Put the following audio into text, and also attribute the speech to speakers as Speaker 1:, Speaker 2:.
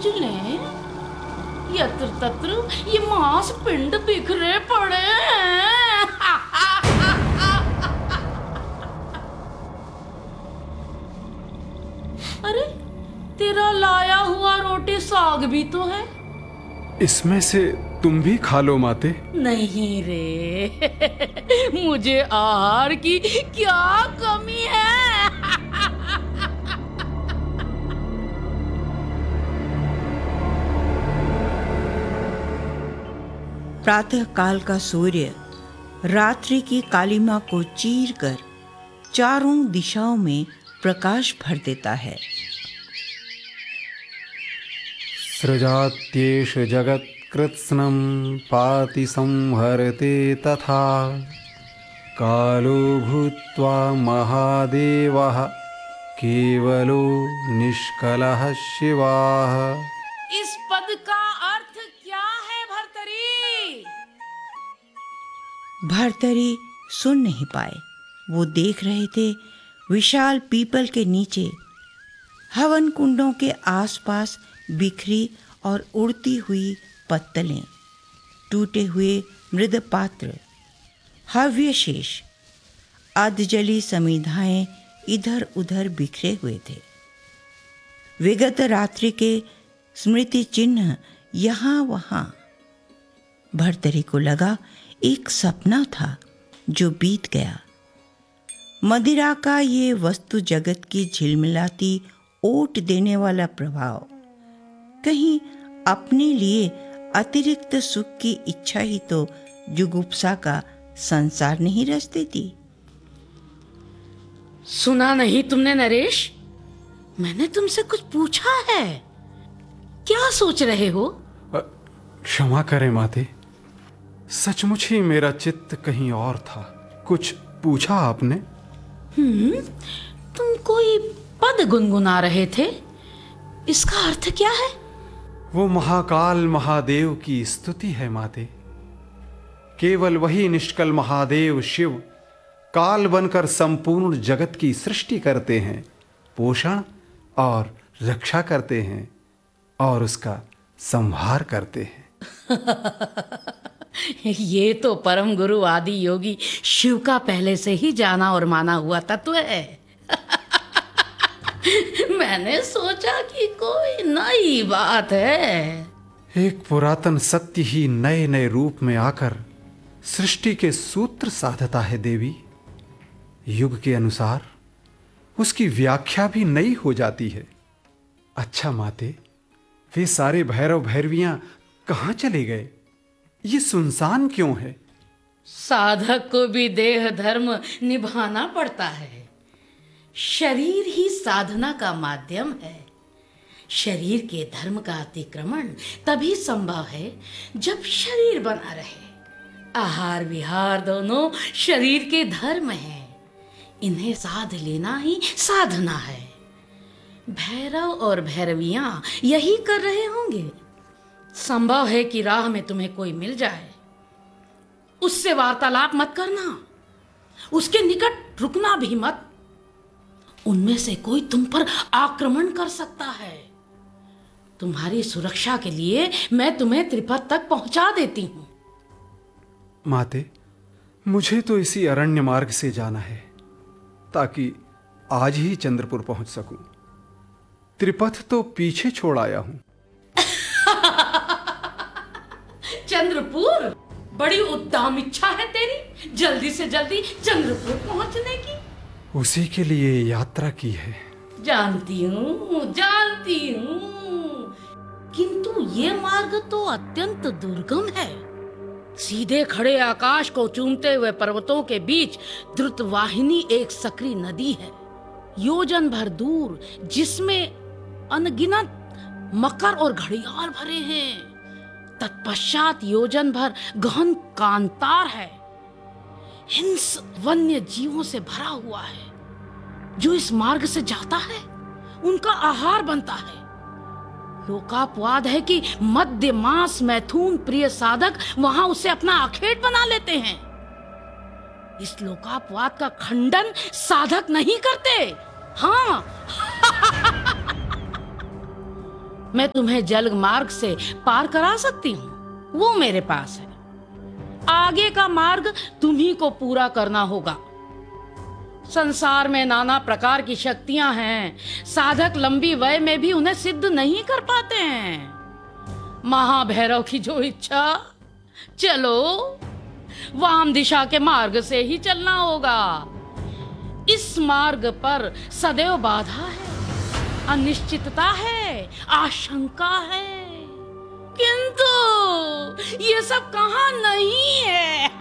Speaker 1: खोज लें। यत्र तत्र ये मांस पिंड बिखरे पड़े हैं। अरे, तेरा लाया हुआ रोटी साग भी तो है।
Speaker 2: इसमें से तुम भी खा लो माते।
Speaker 1: नहीं रे, मुझे आहार की क्या कमी है।
Speaker 3: प्रातः काल का सूर्य रात्रि की कालिमा को चीरकर चारों दिशाओं में प्रकाश भर देता है।
Speaker 2: सृजात्येष जगत् कृत्स्नं पाति संहरते तथा कालो भूत्वा महादेवः केवलो निष्कलः शिवाः।
Speaker 1: इस पद का अर्थ क्या है भर्तरी?
Speaker 3: भर्तरी सुन नहीं पाए। वो देख रहे थे विशाल पीपल के नीचे हवन कुंडों के आसपास बिखरी और उड़ती हुई पत्तलें, टूटे हुए मृद पात्र, हव्य शेष, अधजली समिधाएं इधर उधर बिखरे हुए थे। विगत रात्रि के स्मृति चिन्ह यहाँ वहाँ। भर्तरी को लगा एक सपना था जो बीत गया। मदिरा का ये वस्तु जगत की झिलमिलाती ओट देने वाला प्रभाव कहीं अपने लिए अतिरिक्त सुख की इच्छा ही तो जुगुप्सा का संसार नहीं रच देती।
Speaker 1: सुना नहीं तुमने नरेश? मैंने तुमसे कुछ पूछा है। क्या सोच रहे हो?
Speaker 2: क्षमा करें माते, सचमुच ही मेरा चित्त कहीं और था। कुछ पूछा आपने?
Speaker 1: तुम कोई पद गुनगुना रहे थे, इसका अर्थ क्या है?
Speaker 2: वो महाकाल महादेव की स्तुति है माते। केवल वही निष्कल महादेव शिव काल बनकर संपूर्ण जगत की सृष्टि करते हैं, पोषण और रक्षा करते हैं और उसका संहार करते हैं।
Speaker 1: ये तो परम गुरु आदि योगी शिव का पहले से ही जाना और माना हुआ तत्व है। मैंने सोचा कि कोई नई बात है।
Speaker 2: एक पुरातन सत्य ही नए नए रूप में आकर सृष्टि के सूत्र साधता है देवी। युग के अनुसार उसकी व्याख्या भी नई हो जाती है। अच्छा माते, वे सारे भैरव भैरवियां कहाँ चले गए? ये सुनसान क्यों है?
Speaker 1: साधक को भी देह धर्म निभाना पड़ता है। शरीर ही साधना का माध्यम है। शरीर के धर्म का अतिक्रमण तभी संभव है जब शरीर बना रहे। आहार विहार दोनों शरीर के धर्म हैं। इन्हें साध लेना ही साधना है। भैरव और भैरवियां यही कर रहे होंगे। संभव है कि राह में तुम्हें कोई मिल जाए, उससे वार्तालाप मत करना, उसके निकट रुकना भी मत। उनमें से कोई तुम पर आक्रमण कर सकता है। तुम्हारी सुरक्षा के लिए मैं तुम्हें त्रिपथ तक पहुंचा देती हूं।
Speaker 2: माते, मुझे तो इसी अरण्य मार्ग से जाना है ताकि आज ही चंद्रपुर पहुंच सकूं। त्रिपथ तो पीछे छोड़ आया हूं।
Speaker 1: चंद्रपुर? बड़ी उद्दाम इच्छा है तेरी, जल्दी से जल्दी चंद्रपुर पहुंचने की।
Speaker 2: उसी के लिए यात्रा की है।
Speaker 1: जानती हूँ, किंतु ये मार्ग तो अत्यंत दुर्गम है। सीधे खड़े आकाश को चूमते हुए पर्वतों के बीच द्रुतवाहिनी एक सक्रिय नदी है, योजन भर दूर, जिसमें अनगिनत मकर और घड़ियाल भरे हैं। तत्पश्चात योजन भर गहन कांतार है, हिंस वन्य जीवों से भरा हुआ है। जो इस मार्ग से जाता है उनका आहार बनता है। लोकापवाद है कि मद्य मांस मैथुन प्रिय साधक वहां उसे अपना आखेट बना लेते हैं। इस लोकापवाद का खंडन साधक नहीं करते। हाँ, मैं तुम्हें जल मार्ग से पार करा सकती हूँ, वो मेरे पास है। आगे का मार्ग तुम्ही को पूरा करना होगा। संसार में नाना प्रकार की शक्तियां हैं, साधक लंबी वय में भी उन्हें सिद्ध नहीं कर पाते हैं। महाभैरव की जो इच्छा, चलो वाम दिशा के मार्ग से ही चलना होगा। इस मार्ग पर सदैव बाधा है, अनिश्चितता है, आशंका है, किंतु ये सब कहां नहीं है।